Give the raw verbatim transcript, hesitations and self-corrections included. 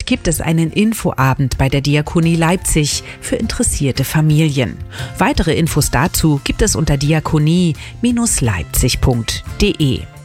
gibt es einen Infoabend bei der Diakonie Leipzig für interessierte Familien. Weitere Infos dazu gibt es unter diakonie Bindestrich leipzig punkt de.